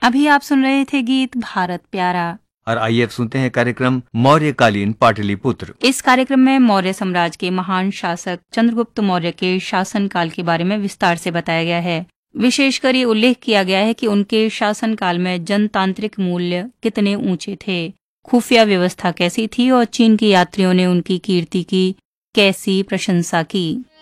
अभी आप सुन रहे थे गीत भारत प्यारा। और आइए अब सुनते हैं कार्यक्रम मौर्यकालीन पाटलिपुत्र। इस कार्यक्रम में मौर्य साम्राज्य के महान शासक चंद्रगुप्त मौर्य के शासनकाल के बारे में विस्तार से बताया गया है। विशेषकर ये उल्लेख किया गया है कि उनके शासनकाल में जनतांत्रिक मूल्य कितने ऊंचे थे, खुफिया व्यवस्था कैसी थी और चीन के यात्रियों ने उनकी कीर्ति की कैसी प्रशंसा की।